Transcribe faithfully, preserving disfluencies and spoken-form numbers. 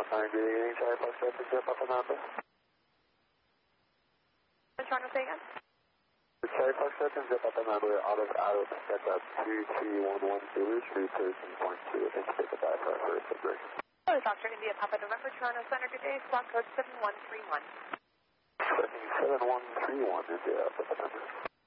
one nine eight, Charlie Fox seven, India Papa Nanda. Toronto, say again? Charlie Fox seven, India Papa Nanda, out of, out of, that's up two three one one Zulu, three thirteen point two, I think take a dive for our first break. Hello, Doctor India Papa November, Toronto Center, good day, squawk code seven one three one. seven one three one, India Papa Nanda.